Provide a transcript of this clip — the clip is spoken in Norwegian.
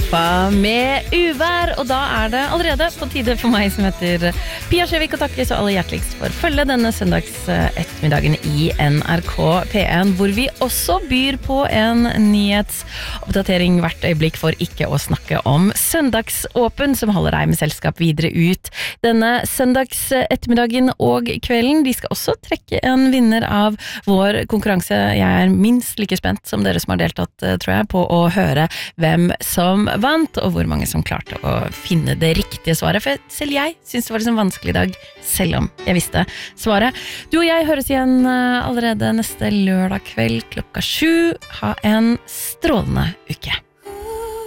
Europa med uvær, og da det allerede på tide for meg som heter Pia Skjevik og takke så aller hjerteligst for følge denne søndags ettermiddagen i NRK P1, hvor vi også byr på en nyhetsoppdatering hvert øyeblikk for ikke å snakke om søndagsåpen, som holder deg med selskap videre ut denne søndags ettermiddagen og kvelden. De skal også trekke en vinner av vår konkurranse. Jeg minst like spent som dere som har deltatt, tror jeg, på å høre hvem som vant, og hvor mange som klarte å finne det riktige svaret. For selv jeg synes det var liksom vanskelig i dag, selv om jeg visste svaret. Du og jeg høres igjen allerede neste lørdag kveld klokka 7. Ha en strålende uke.